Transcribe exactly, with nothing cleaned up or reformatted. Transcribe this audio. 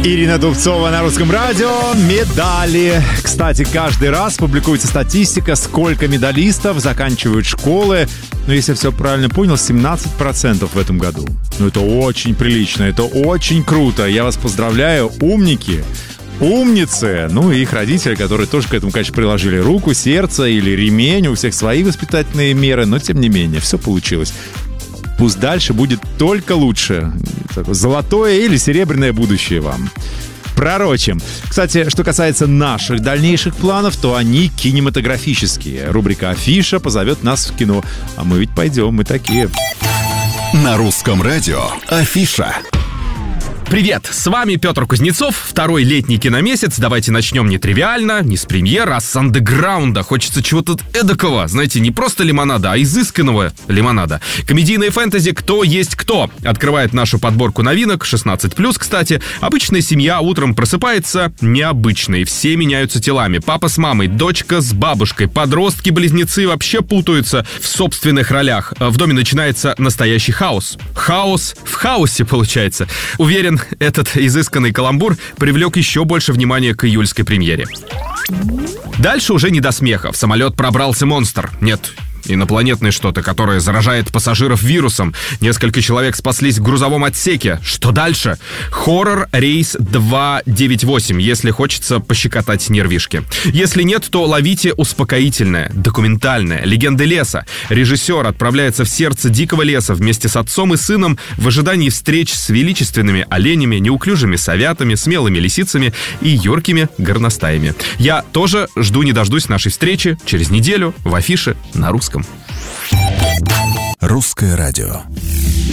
Ирина Дубцова на Русском радио. Медали. Кстати, каждый раз публикуется статистика, сколько медалистов заканчивают школы. Но если я все правильно понял, семнадцать процентов в этом году. Ну, это очень прилично, это очень круто. Я вас поздравляю, умники, умницы. Ну, и их родители, которые тоже к этому, конечно, приложили руку, сердце или ремень. У всех свои воспитательные меры, но тем не менее, все получилось. Пусть дальше будет только лучше. Золотое или серебряное будущее вам. Пророчим. Кстати, что касается наших дальнейших планов, то они кинематографические. Рубрика «Афиша» позовет нас в кино. А мы ведь пойдем, мы такие. На Русском радио «Афиша». Привет, с вами Петр Кузнецов, второй летний киномесяц. Давайте начнем не тривиально, не с премьер, а с андеграунда. Хочется чего-то эдакого, знаете, не просто лимонада, а изысканного лимонада. Комедийное фэнтези «Кто есть кто» открывает нашу подборку новинок, шестнадцать плюс, кстати. Обычная семья утром просыпается необычной, все меняются телами. Папа с мамой, дочка с бабушкой, подростки-близнецы вообще путаются в собственных ролях. В доме начинается настоящий хаос. Хаос в хаосе, получается. Уверен, этот изысканный каламбур привлек еще больше внимания к июльской премьере. Дальше уже не до смеха. В самолет пробрался монстр. Нет, инопланетное что-то, которое заражает пассажиров вирусом. Несколько человек спаслись в грузовом отсеке. Что дальше? Хоррор рейс два девять восемь, если хочется пощекотать нервишки. Если нет, то ловите успокоительное, документальное, «Легенды леса». Режиссер отправляется в сердце дикого леса вместе с отцом и сыном в ожидании встреч с величественными оленями, неуклюжими совятами, смелыми лисицами и юркими горностаями. Я тоже жду не дождусь нашей встречи через неделю в Афише на Русском. Русское радио.